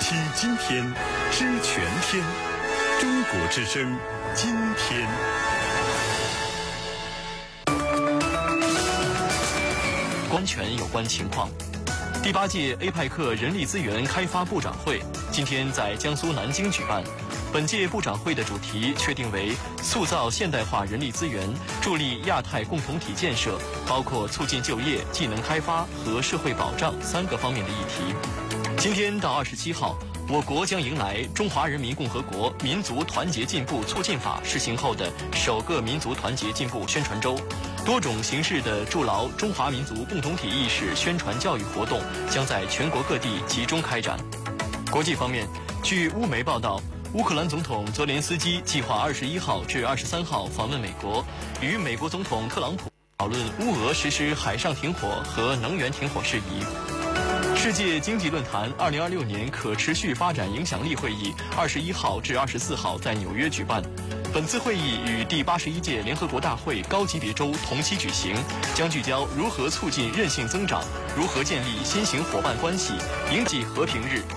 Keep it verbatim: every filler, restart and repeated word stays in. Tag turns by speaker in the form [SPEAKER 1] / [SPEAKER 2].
[SPEAKER 1] 惜今天，知全天。中国之声，今天。
[SPEAKER 2] 安全有关情况。第八届 A 派克人力资源开发部长会今天在江苏南京举办。本届部长会的主题确定为塑造现代化人力资源，助力亚太共同体建设，包括促进就业、技能开发和社会保障三个方面的议题。今天到二十七号，我国将迎来《中华人民共和国民族团结进步促进法》施行后的首个民族团结进步宣传周。多种形式的筑牢中华民族共同体意识宣传教育活动将在全国各地集中开展。国际方面，据乌媒报道，乌克兰总统泽连斯基计划二十一号至二十三号访问美国，与美国总统特朗普讨论乌俄实施海上停火和能源停火事宜。世界经济论坛二零二六年可持续发展影响力会议二十一号至二十四号在纽约举办。本次会议与第八十一届联合国大会高级别周同期举行，将聚焦如何促进韧性增长，如何建立新型伙伴关系，迎接和平日。